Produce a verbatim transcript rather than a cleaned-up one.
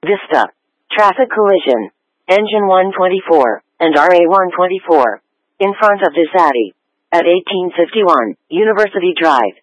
Vista. Traffic collision. Engine one twenty-four and R A one twenty-four. In front of Visati. At eighteen fifty-one, University Drive.